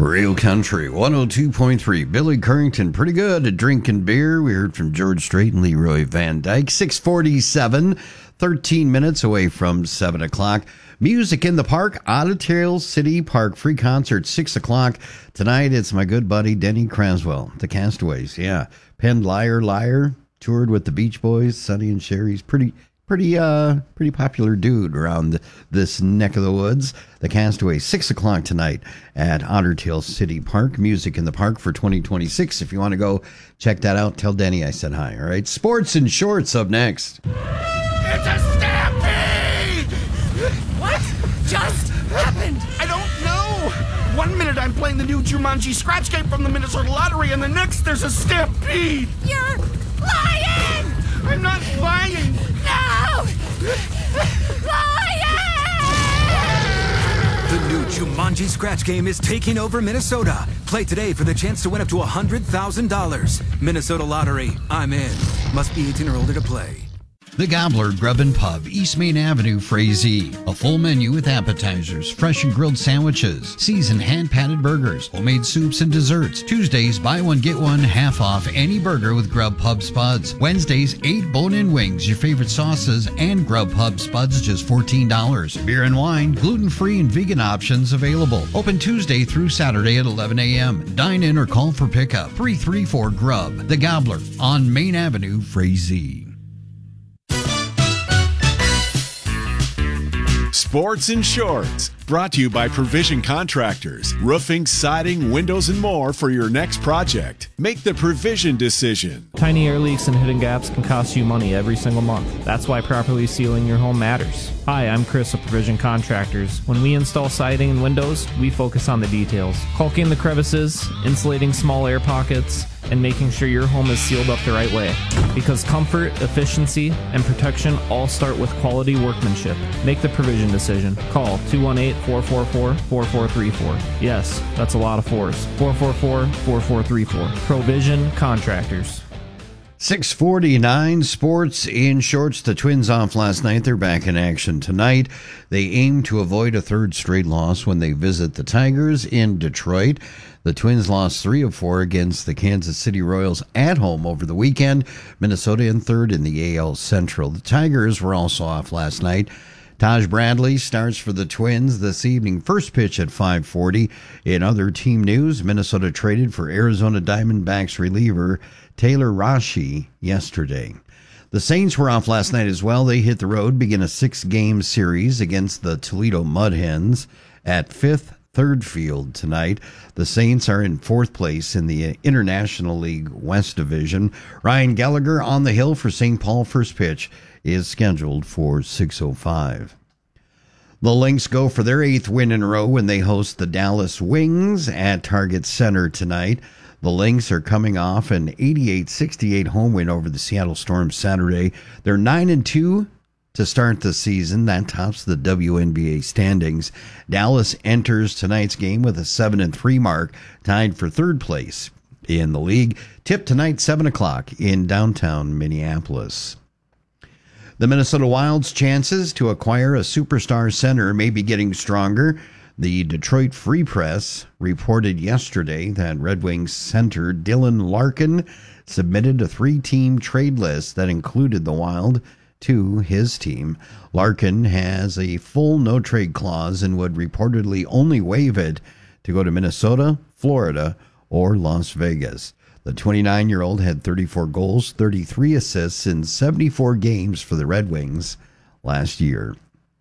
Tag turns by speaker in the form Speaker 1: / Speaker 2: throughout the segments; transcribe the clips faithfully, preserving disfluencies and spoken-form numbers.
Speaker 1: Real Country one oh two point three. Billy Currington, pretty good at drinking beer. We heard from George Strait and Leroy Van Dyke. six forty-seven, thirteen minutes away from seven o'clock. Music in the Park, Otter Tail City Park. Free concert, six o'clock. Tonight, it's my good buddy Denny Craswell, the Castaways. Yeah, penned Liar Liar, toured with the Beach Boys, Sonny and Sherry's pretty... Pretty uh, pretty popular dude around this neck of the woods. The Castaways, six o'clock tonight at Otter Tail City Park. Music in the Park for twenty twenty-six. If you want to go check that out, tell Denny I said hi, all right? Sports and Shorts up next.
Speaker 2: It's a stampede!
Speaker 3: What just happened?
Speaker 2: I don't know. One minute I'm playing the new Jumanji scratch game from the Minnesota Lottery, and the next there's a stampede.
Speaker 3: You're lying!
Speaker 2: I'm not lying.
Speaker 3: No! Lying!
Speaker 4: The new Jumanji Scratch game is taking over Minnesota. Play today for the chance to win up to one hundred thousand dollars. Minnesota Lottery. I'm in. Must be eighteen or older to play.
Speaker 1: The Gobbler Grub and Pub, East Main Avenue, Frazee. A full menu with appetizers, fresh and grilled sandwiches, seasoned hand-patted burgers, homemade soups and desserts. Tuesdays, buy one, get one, half off any burger with Grub Pub Spuds. Wednesdays, eight bone-in wings, your favorite sauces, and Grub Pub Spuds, just fourteen dollars. Beer and wine, gluten-free and vegan options available. Open Tuesday through Saturday at eleven a.m. Dine in or call for pickup. three three four Grub. The Gobbler on Main Avenue, Frazee.
Speaker 5: Sports and Shorts, brought to you by Provision Contractors. Roofing, siding, windows, and more for your next project. Make the Provision decision.
Speaker 6: Tiny air leaks and hidden gaps can cost you money every single month. That's why properly sealing your home matters. Hi, I'm Chris of Provision Contractors. When we install siding and windows, we focus on the details. Caulking the crevices, insulating small air pockets, and making sure your home is sealed up the right way. Because comfort, efficiency, and protection all start with quality workmanship. Make the Provision decision. Call two one eight, four four four, four four three four. Yes, that's a lot of fours. four four four, four four three four. Provision Contractors.
Speaker 1: six forty-nine, Sports in Shorts. The Twins off last night. They're back in action tonight. They aim to avoid a third straight loss when they visit the Tigers in Detroit. The Twins lost three of four against the Kansas City Royals at home over the weekend. Minnesota in third in the A L Central. The Tigers were also off last night. Taj Bradley starts for the Twins this evening. First pitch at five forty. In other team news, Minnesota traded for Arizona Diamondbacks reliever Taylor Rashi yesterday. The Saints were off last night as well. They hit the road, begin a six-game series against the Toledo Mud Hens at Fifth Third Field tonight. The Saints are in fourth place in the International League West Division. Ryan Gallagher on the hill for Saint Paul. First pitch is scheduled for six oh five. The Lynx go for their eighth win in a row when they host the Dallas Wings at Target Center tonight. The Lynx are coming off an eighty-eight sixty-eight home win over the Seattle Storm Saturday. They're nine and two to start the season. That tops the W N B A standings. Dallas enters tonight's game with a seven and three mark, tied for third place in the league. Tip tonight, seven o'clock in downtown Minneapolis. The Minnesota Wild's chances to acquire a superstar center may be getting stronger. The Detroit Free Press reported yesterday that Red Wings center Dylan Larkin submitted a three-team trade list that included the Wild to his team. Larkin has a full no-trade clause and would reportedly only waive it to go to Minnesota, Florida, or Las Vegas. The twenty-nine-year-old had thirty-four goals, thirty-three assists in seventy-four games for the Red Wings last year.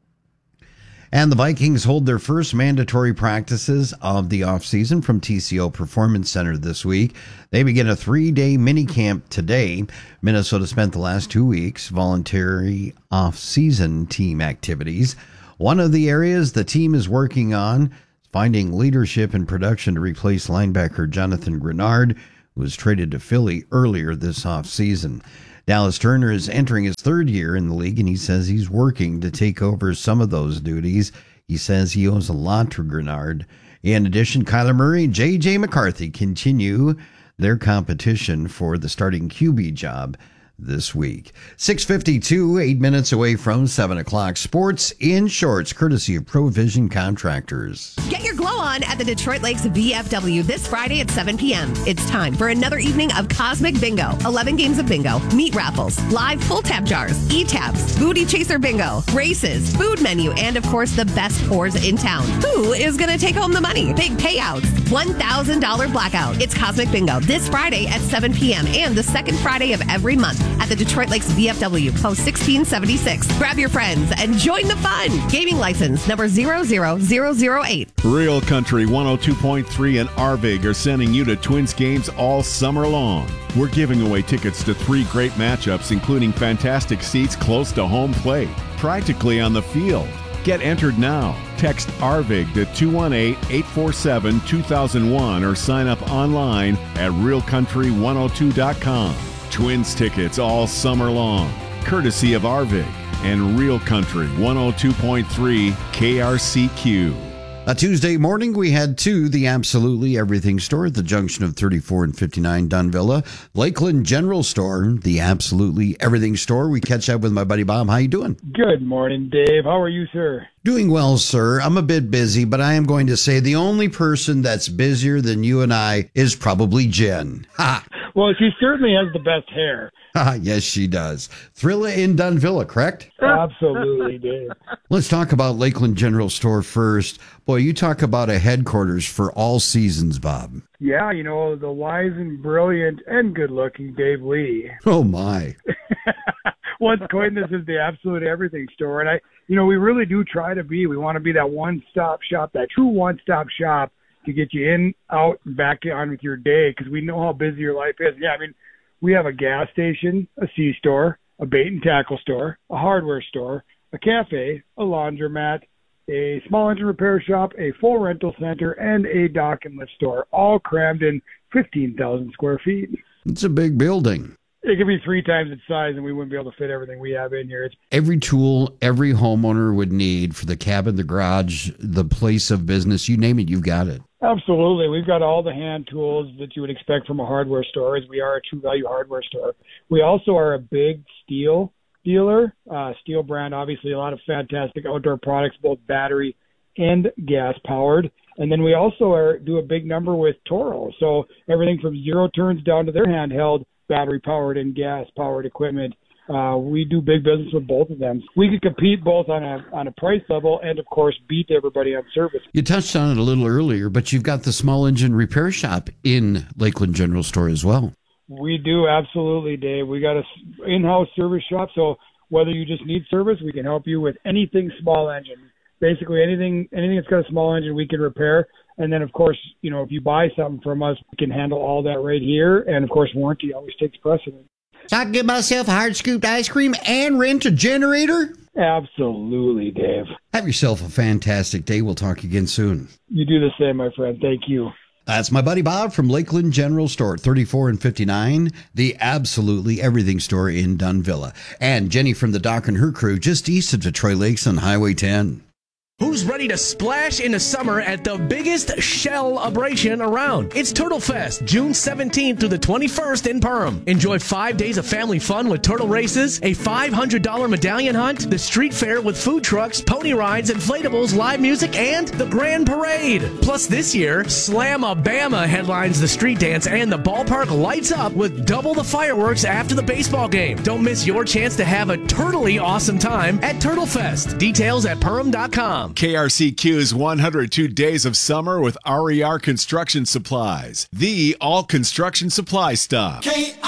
Speaker 1: And the Vikings hold their first mandatory practices of the offseason from T C O Performance Center this week. They begin a three-day minicamp today. Minnesota spent the last two weeks voluntary off-season team activities. One of the areas the team is working on is finding leadership and production to replace linebacker Jonathan Grenard, who was traded to Philly earlier this offseason. Dallas Turner is entering his third year in the league, and he says he's working to take over some of those duties. He says he owes a lot to Grenard. In addition, Kyler Murray and J J. McCarthy continue their competition for the starting Q B job this week. six fifty-two, eight minutes away from seven o'clock. Sports in Shorts, courtesy of Provision Contractors.
Speaker 7: Get your glow on at the Detroit Lakes V F W this Friday at seven p.m. It's time for another evening of Cosmic Bingo. eleven games of bingo, meat raffles, live full tab jars, e-tabs, booty chaser bingo, races, food menu, and of course the best pours in town. Who is going to take home the money? Big payouts. one thousand dollars blackout. It's Cosmic Bingo this Friday at seven p.m. and the second Friday of every month at the Detroit Lakes V F W, post sixteen seventy-six. Grab your friends and join the fun. Gaming license number zero zero zero zero eight.
Speaker 5: Real Country one oh two point three and Arvig are sending you to Twins games all summer long. We're giving away tickets to three great matchups, including fantastic seats close to home plate, practically on the field. Get entered now. Text Arvig to two one eight, eight four seven, two thousand one or sign up online at real country one oh two dot com. Twins tickets all summer long, courtesy of Arvig and Real Country one oh two point three K R C Q.
Speaker 1: A Tuesday morning, we head to the Absolutely Everything Store at the junction of thirty-four and fifty-nine Dunvilla. Lakeland General Store, the Absolutely Everything Store. We catch up with my buddy Bob. How you doing?
Speaker 8: Good morning, Dave. How are you, sir?
Speaker 1: Doing well, sir. I'm a bit busy, but I am going to say the only person that's busier than you and I is probably Jen. Ha!
Speaker 8: Well, she certainly has the best hair.
Speaker 1: Ah, yes, she does. Thrilla in Dunvilla, correct?
Speaker 8: Absolutely, Dave.
Speaker 1: Let's talk about Lakeland General Store first. Boy, you talk about a headquarters for all seasons, Bob.
Speaker 8: Yeah, you know, the wise and brilliant and good-looking Dave Lee.
Speaker 1: Oh, my.
Speaker 8: Once coined this as the Absolute Everything Store. And, I, you know, we really do try to be. We want to be that one-stop shop, that true one-stop shop to get you in, out, and back on with your day, because we know how busy your life is. Yeah, I mean, we have a gas station, a C-store, a bait and tackle store, a hardware store, a cafe, a laundromat, a small engine repair shop, a full rental center, and a dock and lift store, all crammed in fifteen thousand square feet.
Speaker 1: It's a big building.
Speaker 8: It could be three times its size, and we wouldn't be able to fit everything we have in here. It's
Speaker 1: every tool every homeowner would need for the cabin, the garage, the place of business. You name it, you've got it.
Speaker 8: Absolutely. We've got all the hand tools that you would expect from a hardware store, as we are a True Value hardware store. We also are a big steel dealer. Uh, steel brand, obviously, a lot of fantastic outdoor products, both battery and gas-powered. And then we also are, do a big number with Toro. So everything from zero turns down to their handheld, battery-powered and gas-powered equipment. Uh, we do big business with both of them. We can compete both on a on a price level and, of course, beat everybody on service.
Speaker 1: You touched on it a little earlier, but you've got the small engine repair shop in Lakeland General Store as well.
Speaker 8: We do, absolutely, Dave. We got a in-house service shop, so whether you just need service, we can help you with anything small engine. Basically, anything anything that's got a small engine, we can repair. And then, of course, you know, if you buy something from us, we can handle all that right here. And, of course, warranty always takes precedent.
Speaker 1: So I can get myself a hard-scooped ice cream and rent a generator?
Speaker 8: Absolutely, Dave.
Speaker 1: Have yourself a fantastic day. We'll talk again soon.
Speaker 8: You do the same, my friend. Thank you.
Speaker 1: That's my buddy Bob from Lakeland General Store, thirty-four and fifty-nine, the Absolutely Everything Store in Dunvilla. And Jenny from the Dock and her crew just east of Detroit Lakes on Highway ten.
Speaker 9: Who's ready to splash into summer at the biggest shell-abration around? It's Turtle Fest, June seventeenth through the twenty-first in Perham. Enjoy five days of family fun with turtle races, a five hundred dollars medallion hunt, the street fair with food trucks, pony rides, inflatables, live music, and the grand parade. Plus this year, Slam-a-Bama headlines the street dance and the ballpark lights up with double the fireworks after the baseball game. Don't miss your chance to have a turtly awesome time at Turtle Fest. Details at perham dot com.
Speaker 5: K R C Q's one hundred two Days of Summer with R E R Construction Supplies, the all construction supply stop.
Speaker 2: K